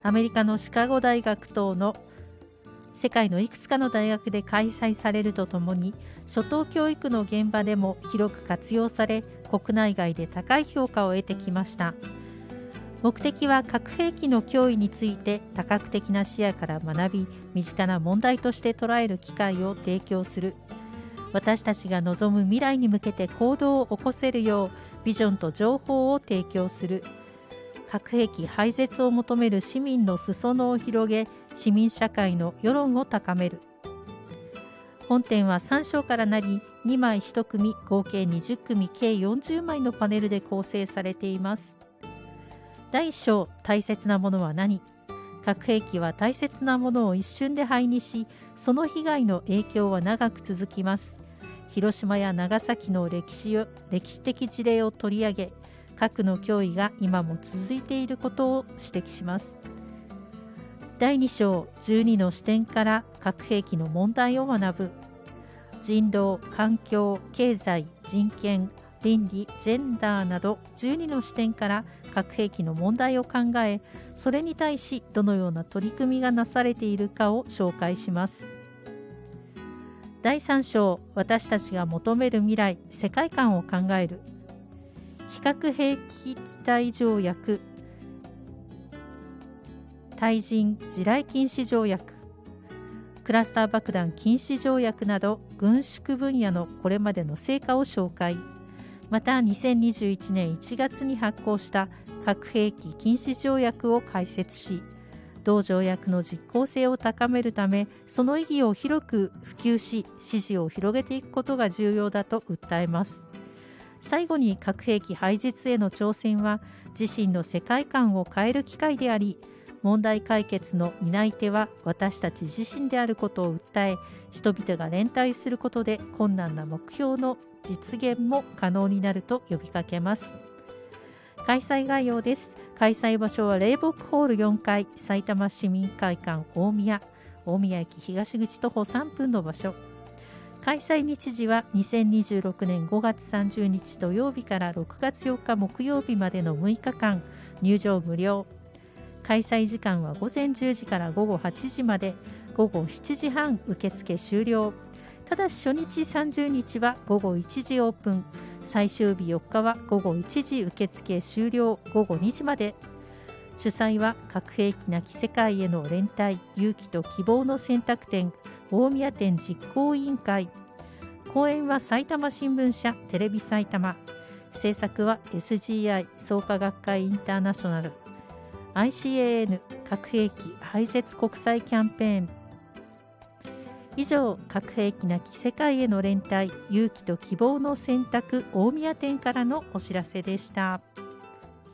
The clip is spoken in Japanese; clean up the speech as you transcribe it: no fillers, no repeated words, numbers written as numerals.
アメリカのシカゴ大学等の世界のいくつかの大学で開催されるとともに、初等教育の現場でも広く活用され、国内外で高い評価を得てきました。目的は核兵器の脅威について多角的な視野から学び、身近な問題として捉える機会を提供する。私たちが望む未来に向けて行動を起こせるよう、ビジョンと情報を提供する。核兵器廃絶を求める市民の裾野を広げ、市民社会の世論を高める。本展は3章からなり、2枚1組、合計20組、計40枚のパネルで構成されています。第1章、大切なものは何？核兵器は大切なものを一瞬で灰にし、その被害の影響は長く続きます。広島や長崎の歴史的事例を取り上げ、核の脅威が今も続いていることを指摘します。第2章、12の視点から核兵器の問題を学ぶ。人道、環境、経済、人権、倫理、ジェンダーなど12の視点から核兵器の問題を考え、それに対しどのような取り組みがなされているかを紹介します。第3章、私たちが求める未来、世界観を考える。非核兵器地帯条約、対人地雷禁止条約、クラスター爆弾禁止条約など軍縮分野のこれまでの成果を紹介。また2021年1月に発効した核兵器禁止条約を解説し、同条約の実効性を高めるため、その意義を広く普及し、支持を広げていくことが重要だと訴えます。最後に、核兵器廃絶への挑戦は自身の世界観を変える機会であり、問題解決の担い手は私たち自身であることを訴え、人々が連帯することで困難な目標の実現も可能になると呼びかけます。開催概要です。開催場所はレイボックホール4階、さいたま市民会館大宮駅東口徒歩3分の場所。開催日時は2026年5月30日土曜日から6月4日木曜日までの6日間、入場無料。開催時間は午前10時から午後8時まで、午後7時半受付終了。ただし初日30日は午後1時オープン、最終日4日は午後1時受付終了、午後2時まで。主催は核兵器なき世界への連帯、勇気と希望の選択展大宮店実行委員会。講演は埼玉新聞社、テレビ埼玉。制作は SGI 創価学会インターナショナル、ICAN 核兵器廃絶国際キャンペーン。以上、核兵器なき世界への連帯、勇気と希望の選択大宮店からのお知らせでした。